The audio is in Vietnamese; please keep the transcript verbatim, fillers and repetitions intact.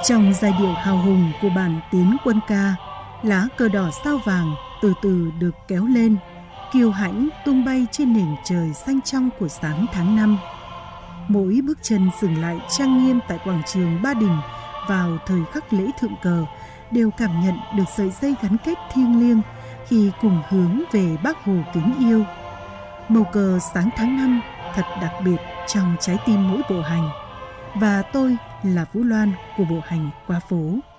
Trong giai điệu hào hùng của bản Tiến Quân ca, lá cờ đỏ sao vàng từ từ được kéo lên, kiêu hãnh tung bay trên nền trời xanh trong của sáng tháng năm. Mỗi bước chân dừng lại trang nghiêm tại quảng trường Ba Đình vào thời khắc lễ thượng cờ đều cảm nhận được sợi dây gắn kết thiêng liêng khi cùng hướng về Bác Hồ kính yêu. Màu cờ sáng tháng năm thật đặc biệt trong trái tim mỗi bộ hành. Và tôi là Vũ Loan của bộ hành qua phố.